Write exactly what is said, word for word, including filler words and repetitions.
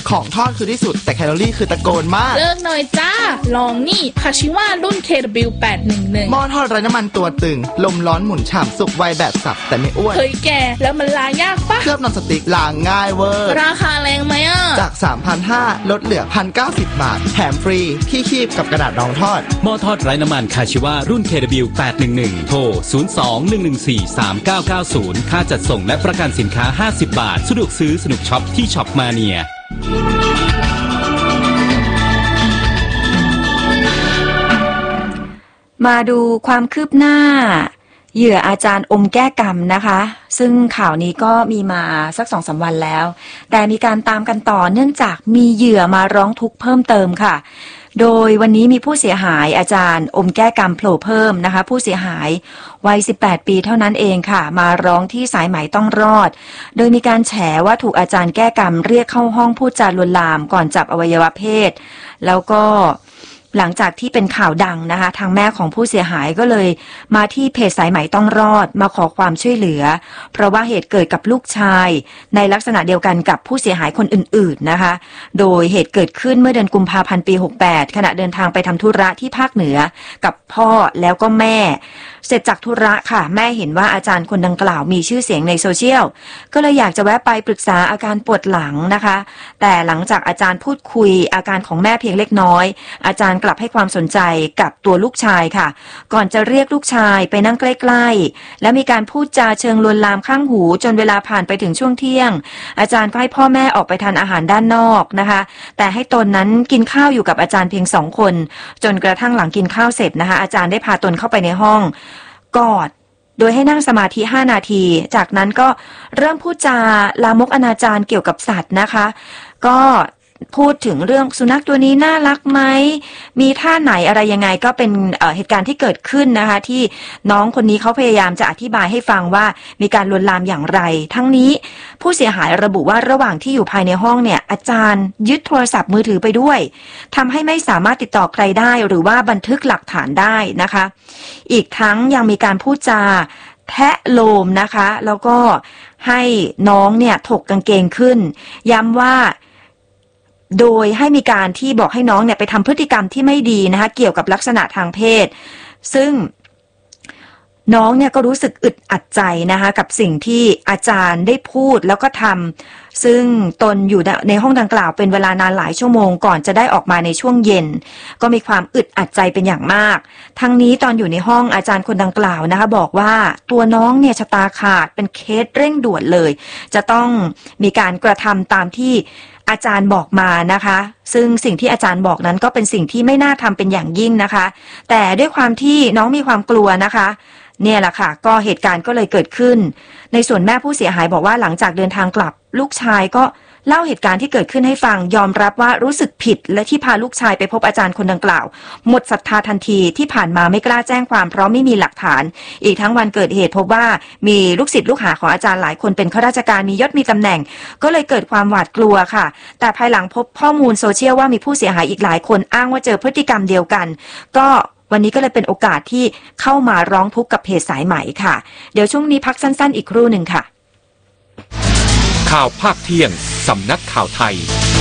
ของทอดคือที่สุดแต่แคลอรี่คือตะโกนมากเลิกหน่อยจ้าลองนี่คาชิวะรุ่น เค ดับเบิลยู แปดหนึ่งหนึ่งหม้อทอดไร้น้ำมันตัวตึงลมร้อนหมุนฉ่ำสุกไวแบบสับแต่ไม่อ้วนเฮ้ยแกแล้วมันล้างยากปะเคลือบนอนสติ๊กล้างง่ายเวอร์ราคาแรงไหมอ่ะจาก สามพันห้าร้อย ลดเหลือ หนึ่งพันเก้าสิบ บาทแถมฟรีที่คีบกับกระดาษรองทอดหม้อทอดไร้น้ำมันคาชิวะรุ่น เค ดับเบิลยู แปดหนึ่งหนึ่ง โทร ศูนย์ สอง หนึ่ง หนึ่ง สี่ สาม เก้า เก้า ศูนย์ ค่าจัดส่งและประกันสินค้าห้าสิบบาทสะดวกซื้อสนุกช็อปที่ช็อปมาเนียมาดูความคืบหน้าเหยื่ออาจารย์อมแก้กรรมนะคะซึ่งข่าวนี้ก็มีมาสัก สองสาม วันแล้วแต่มีการตามกันต่อเนื่องจากมีเหยื่อมาร้องทุกข์เพิ่มเติมค่ะโดยวันนี้มีผู้เสียหายอาจารย์อมแก้กรรมโผล่เพิ่มนะคะผู้เสียหายวัยสิบแปดปีเท่านั้นเองค่ะมาร้องที่สายไหมต้องรอดโดยมีการแฉว่าถูกอาจารย์แก้กรรมเรียกเข้าห้องพูดจาลวนลามก่อนจับอวัยวะเพศแล้วก็หลังจากที่เป็นข่าวดังนะคะทางแม่ของผู้เสียหายก็เลยมาที่เพจสายไหมต้องรอดมาขอความช่วยเหลือเพราะว่าเหตุเกิดกับลูกชายในลักษณะเดียวกันกับผู้เสียหายคนอื่นๆนะคะโดยเหตุเกิดขึ้นเมื่อเดือนกุมภาพันธ์ปีหกสิบแปดขณะเดินทางไปทำธุระที่ภาคเหนือกับพ่อแล้วก็แม่เสร็จจากธุระค่ะแม่เห็นว่าอาจารย์คนดังกล่าวมีชื่อเสียงในโซเชียลก็เลยอยากจะแวะไปปรึกษาอาการปวดหลังนะคะแต่หลังจากอาจารย์พูดคุยอาการของแม่เพียงเล็กน้อยอาจารย์กลับให้ความสนใจกับตัวลูกชายค่ะก่อนจะเรียกลูกชายไปนั่งใกล้ๆและมีการพูดจาเชิงลวนลามข้างหูจนเวลาผ่านไปถึงช่วงเที่ยงอาจารย์ก็ให้พ่อแม่ออกไปทานอาหารด้านนอกนะคะแต่ให้ตนนั้นกินข้าวอยู่กับอาจารย์เพียงสองคนจนกระทั่งหลังกินข้าวเสร็จนะคะอาจารย์ได้พาตนเข้าไปในห้องกอดโดยให้นั่งสมาธิห้านาทีจากนั้นก็เริ่มพูดจาลามกอนาจารเกี่ยวกับสัตว์นะคะก็พูดถึงเรื่องสุนัขตัวนี้น่ารักไหมมีท่าไหนอะไรยังไงก็เป็น เอ่อ เหตุการณ์ที่เกิดขึ้นนะคะที่น้องคนนี้เขาพยายามจะอธิบายให้ฟังว่ามีการลวนลามอย่างไรทั้งนี้ผู้เสียหายระบุว่าระหว่างที่อยู่ภายในห้องเนี่ยอาจารย์ยึดโทรศัพท์มือถือไปด้วยทำให้ไม่สามารถติดต่อใครได้หรือว่าบันทึกหลักฐานได้นะคะอีกทั้งยังมีการพูดจาแทะโลมนะคะแล้วก็ให้น้องเนี่ยถกกางเกงขึ้นย้ำว่าโดยให้มีการที่บอกให้น้องเนี่ยไปทำพฤติกรรมที่ไม่ดีนะคะเกี่ยวกับลักษณะทางเพศซึ่งน้องเนี่ยก็รู้สึกอึดอัดใจนะคะกับสิ่งที่อาจารย์ได้พูดแล้วก็ทำซึ่งตนอยู่ในห้องดังกล่าวเป็นเวลานานหลายชั่วโมงก่อนจะได้ออกมาในช่วงเย็นก็มีความอึดอัดใจเป็นอย่างมากทั้งนี้ตอนอยู่ในห้องอาจารย์คนดังกล่าวนะคะบอกว่าตัวน้องเนี่ยชะตาขาดเป็นเคสเร่งด่วนเลยจะต้องมีการกระทำตามที่อาจารย์บอกมานะคะซึ่งสิ่งที่อาจารย์บอกนั้นก็เป็นสิ่งที่ไม่น่าทำเป็นอย่างยิ่งนะคะแต่ด้วยความที่น้องมีความกลัวนะคะเนี่ยแหละค่ะก็เหตุการณ์ก็เลยเกิดขึ้นในส่วนแม่ผู้เสียหายบอกว่าหลังจากเดินทางกลับลูกชายก็เล่าเหตุการณ์ที่เกิดขึ้นให้ฟังยอมรับว่ารู้สึกผิดและที่พาลูกชายไปพบอาจารย์คนดังกล่าวหมดศรัทธาทันทีที่ผ่านมาไม่กล้าแจ้งความเพราะไม่มีหลักฐานอีกทั้งวันเกิดเหตุพบว่ามีลูกศิษย์ลูกหาของอาจารย์หลายคนเป็นข้าราชการมียศมีตำแหน่งก็เลยเกิดความหวาดกลัวค่ะแต่ภายหลังพบข้อมูลโซเชียลว่ามีผู้เสียหายอีกหลายคนอ้างว่าเจอพฤติกรรมเดียวกันก็วันนี้ก็เลยเป็นโอกาสที่เข้ามาร้องทุกข์กับเพจสายไหมค่ะเดี๋ยวช่วงนี้พักสั้นๆอีกครู่หนึ่งค่ะข่าวภาคเที่ยงสำนักข่าวไทย